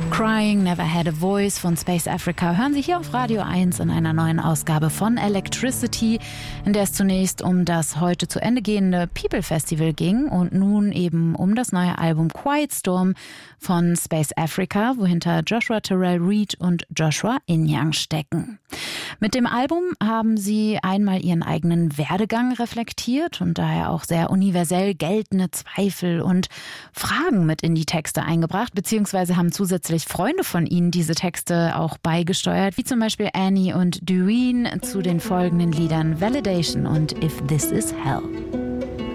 Crying Never Had a Voice von Space Africa hören Sie hier auf Radio 1 in einer neuen Ausgabe von Electricity, in der es zunächst um das heute zu Ende gehende People Festival ging und nun eben um das neue Album Quiet Storm von Space Africa, wohinter Joshua Terrell Reed und Joshua Inyang stecken. Mit dem Album haben sie einmal ihren eigenen Werdegang reflektiert und daher auch sehr universell geltende Zweifel und Fragen mit in die Texte eingebracht, beziehungsweise haben zusätzlich Freunde von ihnen diese Texte auch beigesteuert, wie zum Beispiel Annie und Doreen zu den folgenden Liedern Validation und If This Is Hell.